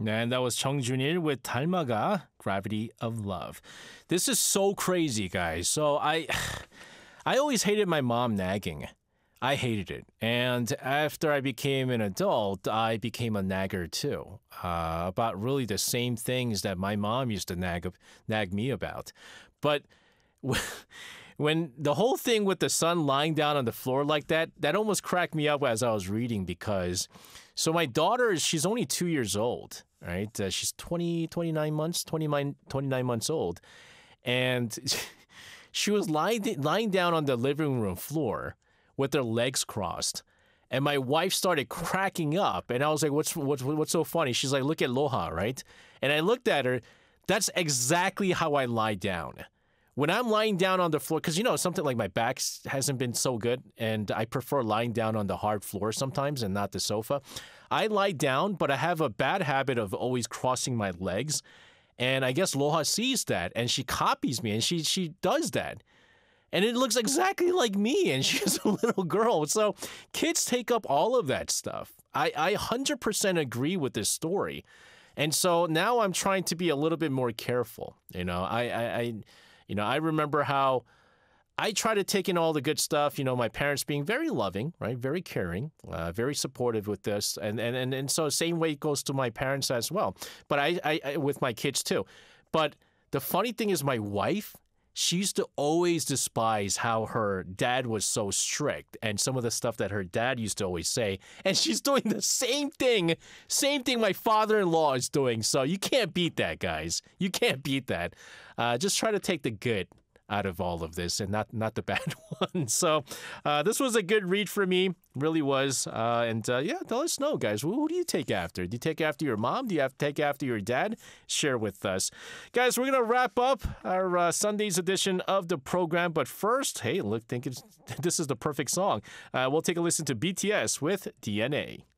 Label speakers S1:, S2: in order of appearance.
S1: And that was Chung Junil with 닮아가, Gravity of Love. This is so crazy, guys. So I always hated my mom nagging. I hated it. And after I became an adult, I became a nagger too. About really the same things that my mom used to nag me about. But when the whole thing with the son lying down on the floor like that, that almost cracked me up as I was reading because, so my daughter, she's only 2 years old, right? She's 29 months old. And she was lying down on the living room floor with their legs crossed. And my wife started cracking up. And I was like, what's so funny? She's like, look at Loha, right? And I looked at her. That's exactly how I lie down. When I'm lying down on the floor, because, something like my back hasn't been so good, and I prefer lying down on the hard floor sometimes and not the sofa. I lie down, but I have a bad habit of always crossing my legs. And I guess Loha sees that, and she copies me, and she does that. And it looks exactly like me, and she's a little girl. So kids take up all of that stuff. I 100% agree with this story. And so now I'm trying to be a little bit more careful. I remember how I try to take in all the good stuff, my parents being very loving, right? Very caring, very supportive with this. And so same way it goes to my parents as well. But I with my kids too. But the funny thing is my wife, she used to always despise how her dad was so strict and some of the stuff that her dad used to always say. And she's doing the same thing my father-in-law is doing. So you can't beat that, guys. You can't beat that. Just try to take the good out of all of this and not the bad one. So this was a good read for me. Really was. Let us know, guys. Who do you take after? Do you take after your mom? Do you have to take after your dad? Share with us. Guys, we're going to wrap up our Sunday's edition of the program. But first, hey, look, this is the perfect song. We'll take a listen to BTS with DNA.